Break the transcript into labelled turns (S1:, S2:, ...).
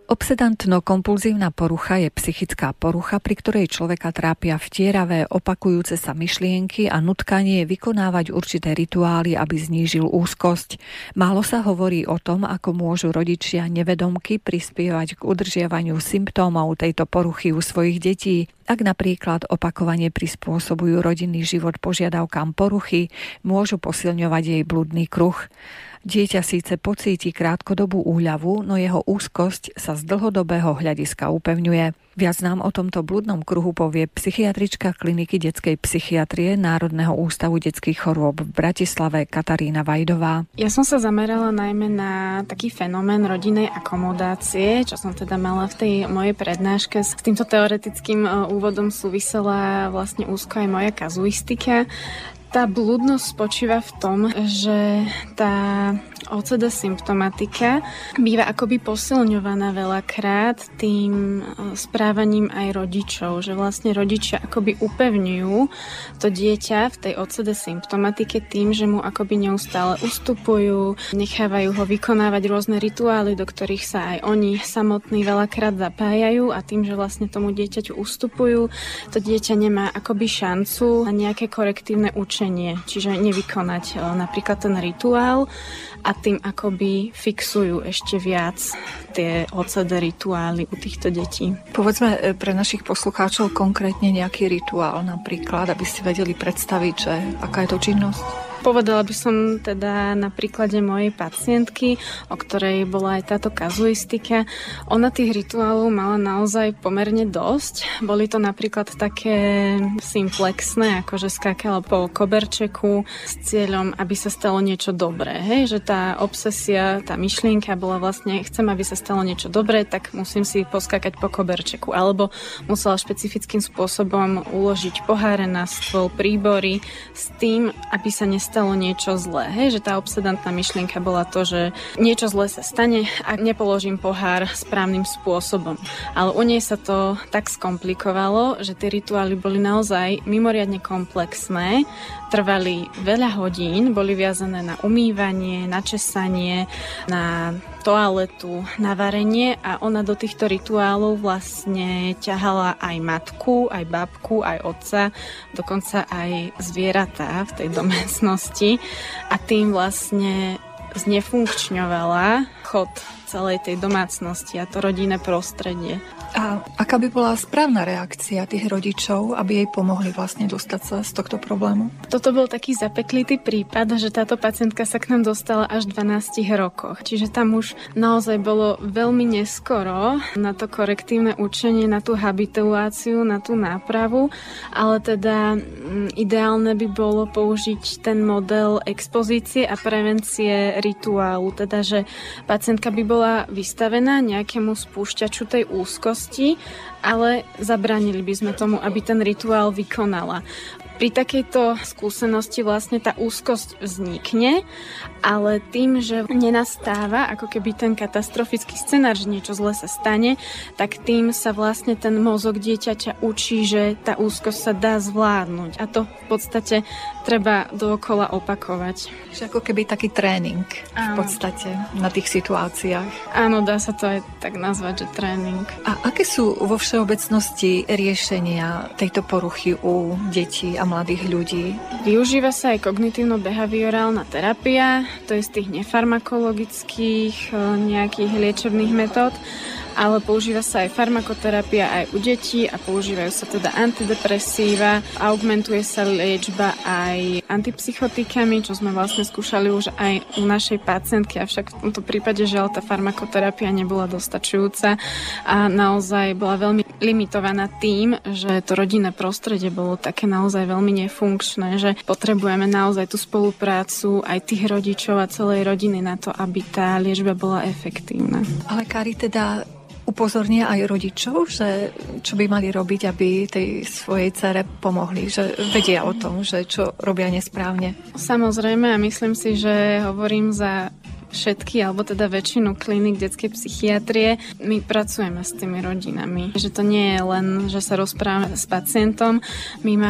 S1: Obsedantno-kompulzívna porucha je psychická porucha, pri ktorej človeka trápia vtieravé, opakujúce sa myšlienky a nutkanie vykonávať určité rituály, aby znížil úzkosť. Málo sa hovorí o tom, ako môžu rodičia nevedomky prispievať k udržiavaniu symptómov tejto poruchy u svojich detí. Ak napríklad opakovane prispôsobujú rodinný život požiadavkám poruchy, môžu posilňovať jej blúdny kruh. Dieťa síce pocíti krátkodobú úľavu, no jeho úzkosť sa z dlhodobého hľadiska upevňuje. Viac nám o tomto blúdnom kruhu povie psychiatrička kliniky detskej psychiatrie Národného ústavu detských chorôb v Bratislave Katarína Vajdová.
S2: Ja som sa zamerala najmä na taký fenomén rodinnej akomodácie, čo som teda mala v tej mojej prednáške. S týmto teoretickým úvodom súvisela vlastne úzko aj moja kazuistika. Tá blúdnosť spočíva v tom, že tá OCD symptomatika býva akoby posilňovaná veľakrát tým správaním aj rodičov, že vlastne rodičia akoby upevňujú to dieťa v tej OCD symptomatike tým, že mu akoby neustále ustupujú, nechávajú ho vykonávať rôzne rituály, do ktorých sa aj oni samotní veľakrát zapájajú a tým, že vlastne tomu dieťaťu ustupujú, to dieťa nemá akoby šancu na nejaké korektívne učenie, čiže nevykonať napríklad ten rituál a tým akoby fixujú ešte viac tie OCD rituály u týchto detí.
S1: Povedzme pre našich poslucháčov konkrétne nejaký rituál napríklad, aby si vedeli predstaviť, že aká je to činnosť.
S2: Povedala by som teda na príklade mojej pacientky, o ktorej bola aj táto kazuistika. Ona tých rituálov mala naozaj pomerne dosť. Boli to napríklad také simplexné, ako že skákala po koberčeku s cieľom, aby sa stalo niečo dobré. Hej? Že tá obsesia, tá myšlienka bola vlastne, chcem, aby sa stalo niečo dobré, tak musím si poskákať po koberčeku. Alebo musela špecifickým spôsobom uložiť poháre na stôl, príbory s tým, aby sa nestalo niečo zlé. Hej? Že tá obsedantná myšlienka bola to, že niečo zlé sa stane, ak nepoložím pohár správnym spôsobom. Ale u nej sa to tak skomplikovalo, že tie rituály boli naozaj mimoriadne komplexné, trvali veľa hodín, boli viazané na umývanie, na česanie, na toaletu, na varenie a ona do týchto rituálov vlastne ťahala aj matku, aj babku, aj otca, dokonca aj zvieratá v tej domácnosti a tým vlastne znefunkčňovala chod celej tej domácnosti a to rodinné prostredie.
S1: A aká by bola správna reakcia tých rodičov, aby jej pomohli vlastne dostať sa z tohto problému?
S2: Toto bol taký zapeklitý prípad, že táto pacientka sa k nám dostala až v 12 rokoch. Čiže tam už naozaj bolo veľmi neskoro na to korektívne učenie, na tú habituáciu, na tú nápravu, ale teda ideálne by bolo použiť ten model expozície a prevencie rituálu. Teda, že pacientka by bola vystavená nejakému spúšťaču tej úzkosti, ale zabránili by sme tomu, aby ten rituál vykonala. Pri takejto skúsenosti vlastne tá úzkosť vznikne, ale tým, že nenastáva ako keby ten katastrofický scenár, že niečo zlé sa stane, tak tým sa vlastne ten mozog dieťaťa učí, že tá úzkosť sa dá zvládnuť. A to v podstate treba dookola opakovať.
S1: Že ako keby taký tréning v podstate na tých situáciách.
S2: Áno, dá sa to aj tak nazvať, že tréning.
S1: A aké sú vo všeobecnosti riešenia tejto poruchy u detí a mladých ľudí?
S2: Využíva sa aj kognitívno-behaviorálna terapia, to je z tých nefarmakologických nejakých liečebných metód, ale používa sa aj farmakoterapia aj u detí a používajú sa teda antidepresíva, augmentuje sa liečba aj antipsychotikami, čo sme vlastne skúšali už aj u našej pacientky, avšak v tomto prípade žiaľ tá farmakoterapia nebola dostačujúca a naozaj bola veľmi limitovaná tým, že to rodinné prostredie bolo také naozaj veľmi nefunkčné, že potrebujeme naozaj tú spoluprácu aj tých rodičov a celej rodiny na to, aby tá liečba bola efektívna.
S1: Ale Kari, teda upozornia aj rodičov, že čo by mali robiť, aby tej svojej dcere pomohli, že vedia o tom, že čo robia nesprávne.
S2: Samozrejme a myslím si, že hovorím za všetky, alebo teda väčšinu kliník detskej psychiatrie, my pracujeme s tými rodinami. Že to nie je len, že sa rozprávame s pacientom, my